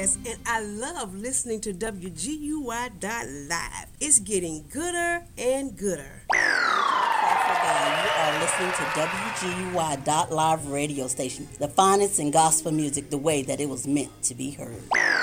Yes, and I love listening to WGUY.live. It's getting gooder and gooder. You are listening to WGUY.live radio station, the finest in gospel music the way that it was meant to be heard.